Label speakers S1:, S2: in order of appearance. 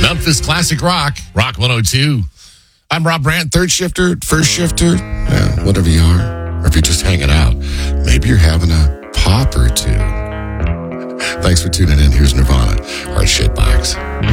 S1: Memphis Classic Rock, Rock 102. I'm Rob Brandt, third shifter, first shifter, whatever you are. Or if you're just hanging out, maybe you're having a pop or two. Thanks for tuning in. Here's Nirvana, our shitbox.